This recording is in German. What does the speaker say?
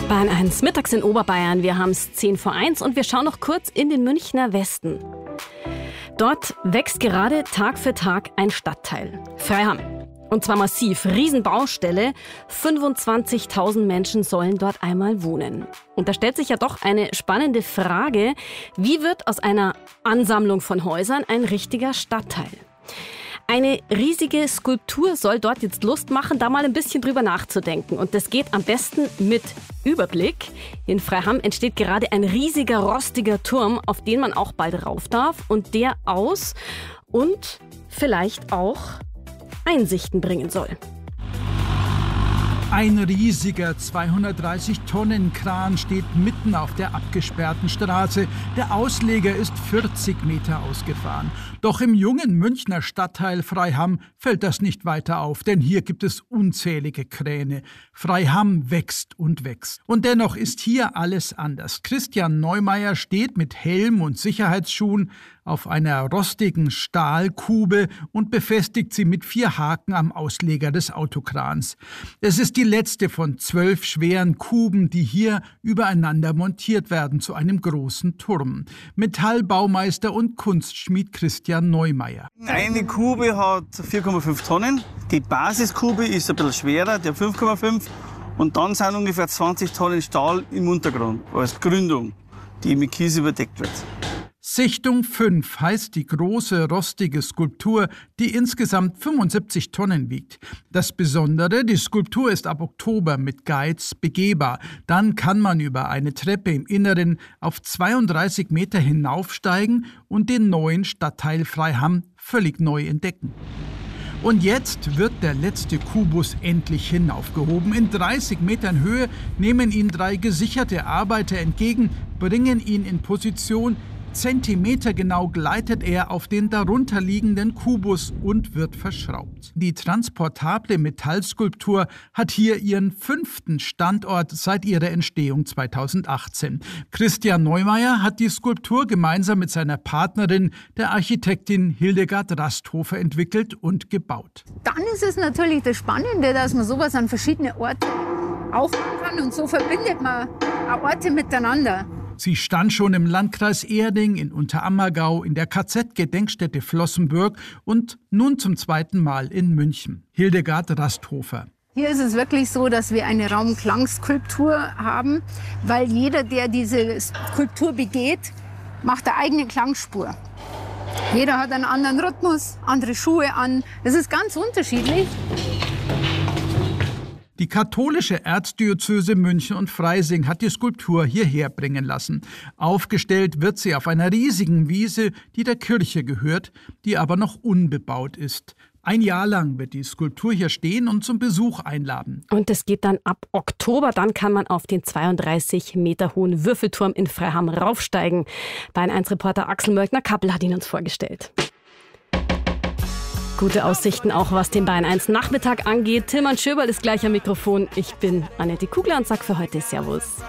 Bayern 1, mittags in Oberbayern. Wir haben es 10:10 und wir schauen noch kurz in den Münchner Westen. Dort wächst gerade Tag für Tag ein Stadtteil. Freiham. Und zwar massiv. Riesenbaustelle. 25.000 Menschen sollen dort einmal wohnen. Und da stellt sich ja doch eine spannende Frage. Wie wird aus einer Ansammlung von Häusern ein richtiger Stadtteil? Eine riesige Skulptur soll dort jetzt Lust machen, da mal ein bisschen drüber nachzudenken. Und das geht am besten mit Überblick. In Freiham entsteht gerade ein riesiger, rostiger Turm, auf den man auch bald rauf darf und der aus und vielleicht auch Einsichten bringen soll. Ein riesiger 230-Tonnen-Kran steht mitten auf der abgesperrten Straße. Der Ausleger ist 40 Meter ausgefahren. Doch im jungen Münchner Stadtteil Freiham fällt das nicht weiter auf, denn hier gibt es unzählige Kräne. Freiham wächst und wächst. Und dennoch ist hier alles anders. Christian Neumeier steht mit Helm und Sicherheitsschuhen auf einer rostigen Stahlkube und befestigt sie mit 4 Haken am Ausleger des Autokrans. Es ist die letzte von 12 schweren Kuben, die hier übereinander montiert werden zu einem großen Turm. Metallbaumeister und Kunstschmied Christian Neumeier. Eine Kube hat 4,5 Tonnen. Die Basiskube ist ein bisschen schwerer, der 5,5. Und dann sind ungefähr 20 Tonnen Stahl im Untergrund als Gründung, die mit Kies überdeckt wird. Sichtung 5 heißt die große, rostige Skulptur, die insgesamt 75 Tonnen wiegt. Das Besondere, die Skulptur ist ab Oktober mit Guides begehbar. Dann kann man über eine Treppe im Inneren auf 32 Meter hinaufsteigen und den neuen Stadtteil Freiham völlig neu entdecken. Und jetzt wird der letzte Kubus endlich hinaufgehoben. In 30 Metern Höhe nehmen ihn 3 gesicherte Arbeiter entgegen, bringen ihn in Position. Zentimetergenau gleitet er auf den darunterliegenden Kubus und wird verschraubt. Die transportable Metallskulptur hat hier ihren 5. Standort seit ihrer Entstehung 2018. Christian Neumeier hat die Skulptur gemeinsam mit seiner Partnerin, der Architektin Hildegard Rasthofer, entwickelt und gebaut. Dann ist es natürlich das Spannende, dass man sowas an verschiedene Orte aufbauen kann und so verbindet man Orte miteinander. Sie stand schon im Landkreis Erding, in Unterammergau, in der KZ-Gedenkstätte Flossenbürg und nun zum 2. Mal in München. Hildegard Rasthofer. Hier ist es wirklich so, dass wir eine Raumklangskulptur haben, weil jeder, der diese Skulptur begeht, macht eine eigene Klangspur. Jeder hat einen anderen Rhythmus, andere Schuhe an. Das ist ganz unterschiedlich. Die katholische Erzdiözese München und Freising hat die Skulptur hierher bringen lassen. Aufgestellt wird sie auf einer riesigen Wiese, die der Kirche gehört, die aber noch unbebaut ist. Ein Jahr lang wird die Skulptur hier stehen und zum Besuch einladen. Und das geht dann ab Oktober. Dann kann man auf den 32 Meter hohen Würfelturm in Freiham raufsteigen. Bayern 1 Reporter Axel Mölkner-Kappel hat ihn uns vorgestellt. Gute Aussichten auch, was den Bayern 1 Nachmittag angeht. Tilman Schöberl ist gleich am Mikrofon. Ich bin Annette Kugler und sag für heute Servus.